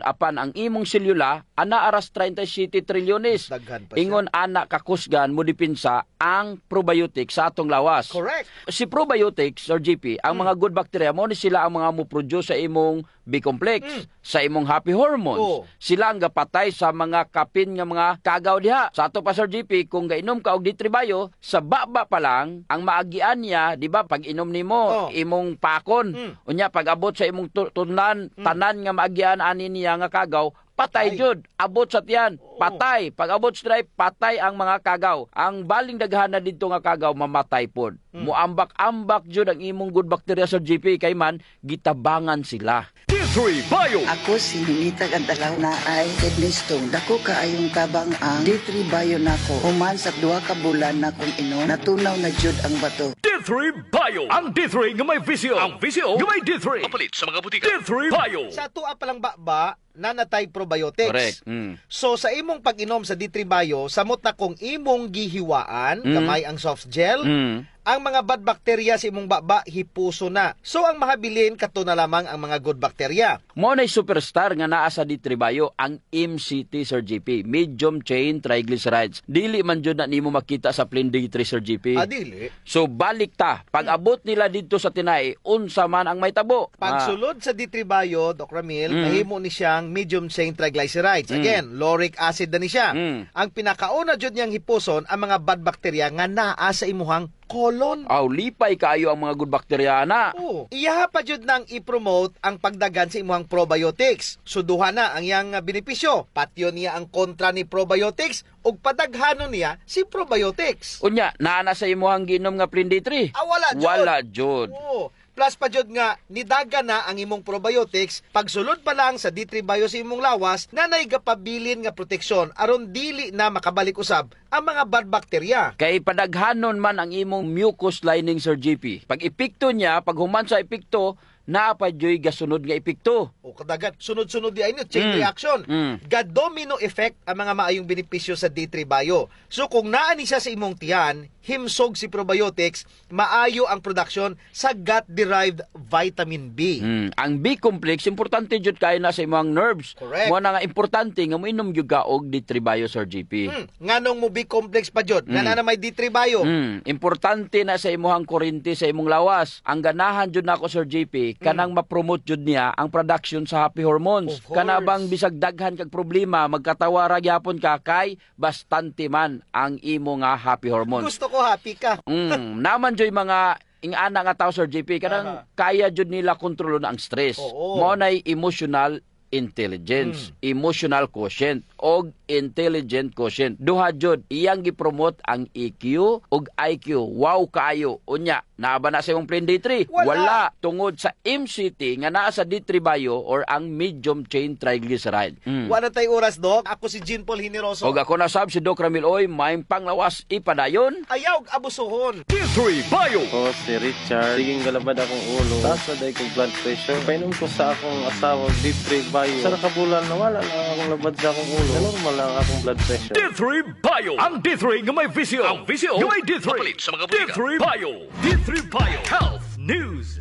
apan ang imong selula ana aras 37 trilyones. Daghan pa siya. Ingon ana kakusgan mo dipinsa ang probiotic sa atong lawas. Correct. Si probiotics or GP, ang mga good bacteria mo ni sila ang mga mo-produce sa imong B-complex, sa imong happy hormones. Oo. Sila ang gapatay sa mga kapin nga mga kagaw diha. Sa ato pa Sir GP, kung gainom ka og D3 sa baba pa lang ang maagian niya, di ba, pag inom nimo imong pakon. Unya pag abot sa imong tunan, tanan nga maagian ani niya nga kagaw, patay jud, abot sa tiyan, patay. Pag abot sa drive, patay ang mga kagaw. Ang baling daghana dito nga kagaw, mamatay pod. Muambak-ambak jud ang imong good bacteria sa GP kay man gitabangan sila. D3 Bio. Ako si Ninita Gandalaw na ay Ednistong. Dako kaayong tabang ang D3 Bio nako. Human sa 2 ka bulan na kong inom, natunaw na jud ang bato. D3 Bio. Ang D3 nga may visio. Ang visio nga may D3. Kapalit sa mga butika. D3 Bio. Sa tuwa pa lang ba nanatay probiotics. Correct. So sa imong pag-inom sa D3 Bio, samot na kung imong gihiwaan, kamay ang soft gel, ang mga bad bacteria sa imong baba hipuso na. So ang mahabilin kato na lamang ang mga good bacteria. Mo nay superstar nga naa sa D3 Bio ang MCT Sir GP, medium chain triglycerides. Dili man jud na nimo makita sa plain D3 Sir GP. Adili. So balik ta, pag abot nila dito sa tinai, unsa man ang may tabo. Pagsulod sa D3 Bio, Doc Ramil, mahimo ni siyang medium chain triglycerides. Again, lauric acid na ni siya. Ang pinakauna jud niyang hipuson ang mga bad bacteria nga naa sa imuhang colon. Lipay kaayo ang mga good bacteria na. Iyaha pa jud nang i-promote ang pagdagan sa imuhang probiotics. Suduha na ang iyang benepisyo. Patyo niya ang kontra ni probiotics ug padaghanon niya si probiotics. Unya, naa na sa imuhang ginom nga plain D3. Wala jud. Wala jud. Plus pa jud nga nidaga na ang imong probiotics pagsulod pa lang sa D3 Bio sa imong lawas na naigapabilin nga proteksyon aron dili na makabalik usab ang mga bad bacteria. Kay padaghanon man ang imong mucus lining Sir GP. Pag epekto niya, pag human sa epekto, naa pa joy gasunod nga epekto. Kadagat sunod-sunod di ay chain reaction. Ga-domino effect ang mga maayong benepisyo sa D3 Bio. So kung naa ni siya sa imong tiyan, himsog si probiotics, maayo ang production sa gut-derived vitamin B. Ang B-complex, importante jud kayo na sa imong nerves. Correct. Mo na nga importante nga moinom jud ka og D3 Bio Sir GP. Nganong mo B-complex pa jud? Nga na may D3 Bio. Importante na sa imong kurente sa imong lawas. Ang ganahan jud nako Sir GP, kanang ma-promote jud niya ang production sa happy hormones. Kanabang bisag daghan kag problema, magkatawa ra gyapon ka kay bastante man ang imo nga happy hormones. Gusto ko happy ka. Naman joy mga ingana nga tao Sir JP kanang kaya jud nila kontrolon ang stress. Mo nay emotional intelligence, emotional quotient og intelligent quotient. Duha jud iyang gipromote ang EQ og IQ. Wow kaayo. Unya, naa ba na sa imong plain D3? Wala. Tungod sa MCT nga naa sa D3 Bio or ang medium chain triglyceride. Wala tay oras, Doc. Ako si Jean Paul Hineroso. Og ako na sab si Doc Ramil Oy, may panglawas ipadayon. Ayaw abusuhon. D3 Bio. Ako si Richard. Siging galabad akong ulo. Taas na dahil kong blood pressure. Painom ko sa akong asawa, D3 Bio. Sa nakabulan na wala na akong labad sa akong ulo. Normal lang akong blood pressure. D3 Bio. Ang D3 nga may visio. Ang visio nga may D3. Kapalit sa mga butika. D3 Bio. D3 Bio. Health News.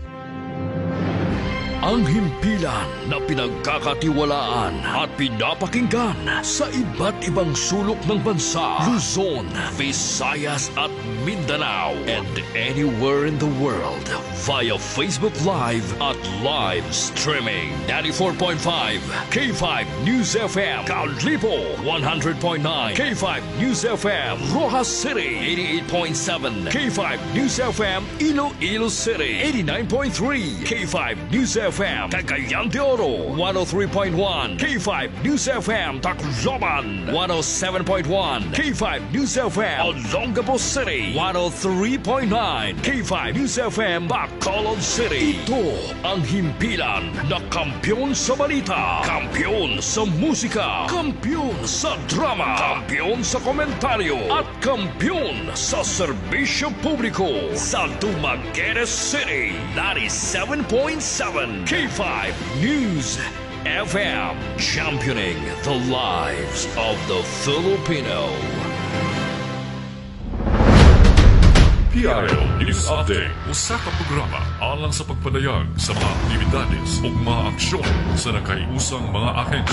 Ang himpilan na pinagkakatiwalaan at pinapakinggan sa iba't ibang sulok ng bansa, Luzon, Visayas at Mindanao, and anywhere in the world via Facebook Live at live streaming. 94.5 K5 News FM, Kalipo 100.9 K5 News FM, Rojas City 88.7 K5 News FM, Iloilo City 89.3 K5 News FM, Cagayan de Oro 103.1 K5 News FM, Tacloban 107.1 K5 News FM, Olongapo City 103.9 K5 News FM, Bacolod City. Ito ang himpilan na kampiyon sa balita, kampiyon sa musika, kampiyon sa drama, kampiyon sa komentaryo, at kampiyon sa serbisyo publiko sa Dumaguete City 97.7 K5 News FM, championing the lives of the Filipino. PRL News Update. Usa ka programa alang sa pagpadayag sa mga aktibidades ug mga aksyon sa nakaiusang mga ahensya